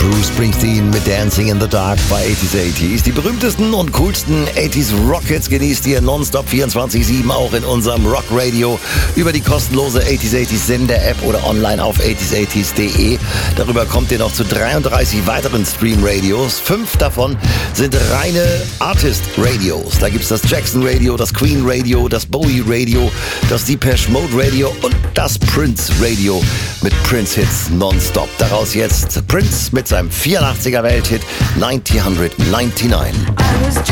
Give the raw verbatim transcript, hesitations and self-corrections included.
Bruce Springsteen mit Dancing in the Dark bei achtziger achtziger. Die berühmtesten und coolsten achtziger Rockets genießt ihr nonstop vierundzwanzig sieben auch in unserem Rock Radio über die kostenlose achtziger achtziger Sender-App oder online auf achtziger achtziger punkt de. Darüber kommt ihr noch zu dreiunddreißig weiteren Stream-Radios. Fünf davon sind reine Artist-Radios. Da gibt's das Jackson Radio, das Queen Radio, das Bowie Radio, das Depeche Mode Radio und das Prince Radio mit Prince-Hits nonstop. Daraus jetzt Prince mit seinem vierundachtziger Welthit neunzehn neunundneunzig.